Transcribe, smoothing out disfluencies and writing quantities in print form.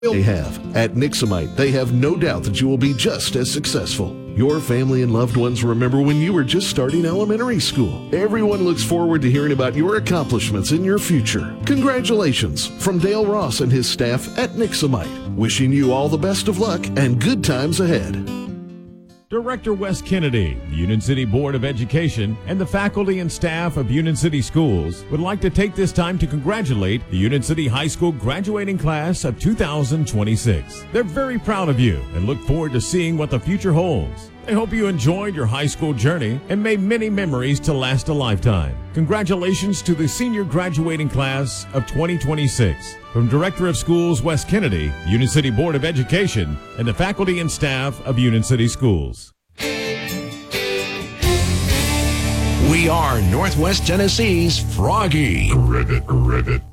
They have. At Nixamite, they have no doubt that you will be just as successful. Your family and loved ones remember when you were just starting elementary school. Everyone looks forward to hearing about your accomplishments in your future. Congratulations from Dale Ross and his staff at Nixamite. Wishing you all the best of luck and good times ahead. Director Wes Kennedy, the Union City Board of Education, and the faculty and staff of Union City Schools would like to take this time to congratulate the Union City High School graduating class of 2026. They're very proud of you and look forward to seeing what the future holds. They hope you enjoyed your high school journey and made many memories to last a lifetime. Congratulations to the senior graduating class of 2026. From Director of Schools Wes Kennedy, Union City Board of Education, and the faculty and staff of Union City Schools. We are Northwest Tennessee's Froggy. Rivet.